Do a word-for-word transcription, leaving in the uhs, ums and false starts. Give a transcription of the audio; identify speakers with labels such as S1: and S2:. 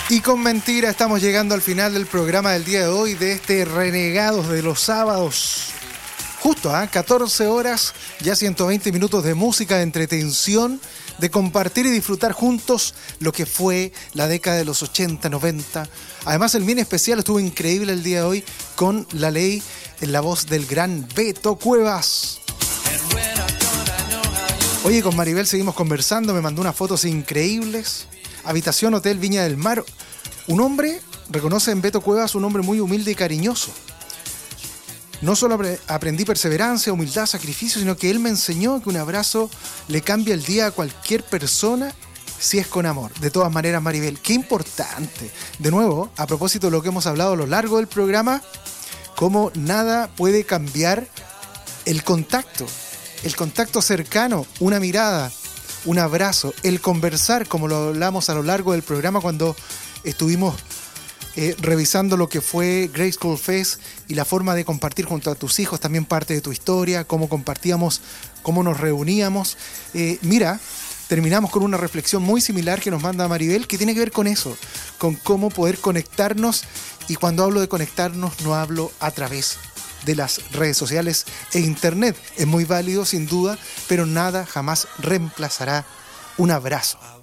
S1: Y con mentira estamos llegando al final del programa del día de hoy, de este Renegados de los Sábados. Justo, ¿eh? catorce horas, ya ciento veinte minutos de música, de entretención, de compartir y disfrutar juntos lo que fue la década de los ochenta, noventa. Además, el mini especial estuvo increíble el día de hoy con La Ley en la voz del gran Beto Cuevas. Oye, con Maribel seguimos conversando, me mandó unas fotos increíbles. Habitación Hotel Viña del Mar. Un hombre, reconoce en Beto Cuevas, un hombre muy humilde y cariñoso. No solo aprendí perseverancia, humildad, sacrificio, sino que él me enseñó que un abrazo le cambia el día a cualquier persona si es con amor. De todas maneras, Maribel, qué importante. De nuevo, a propósito de lo que hemos hablado a lo largo del programa, cómo nada puede cambiar el contacto. El contacto cercano, una mirada, un abrazo, el conversar, como lo hablamos a lo largo del programa cuando estuvimos eh, revisando lo que fue Grade School Fest y la forma de compartir junto a tus hijos, también parte de tu historia, cómo compartíamos, cómo nos reuníamos. Eh, mira, terminamos con una reflexión muy similar que nos manda Maribel, que tiene que ver con eso, con cómo poder conectarnos, y cuando hablo de conectarnos no hablo a través de las redes sociales e internet. Es muy válido sin duda, pero nada jamás reemplazará un abrazo.